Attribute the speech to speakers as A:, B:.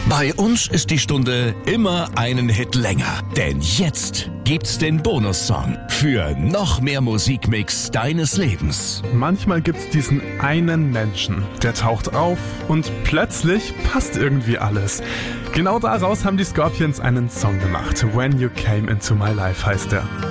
A: Bei uns ist die Stunde immer einen Hit länger. Denn jetzt gibt's den Bonussong für noch mehr Musikmix deines Lebens.
B: Manchmal gibt's diesen einen Menschen, der taucht auf und plötzlich passt irgendwie alles. Genau daraus haben die Scorpions einen Song gemacht. When You Came Into My Life heißt er.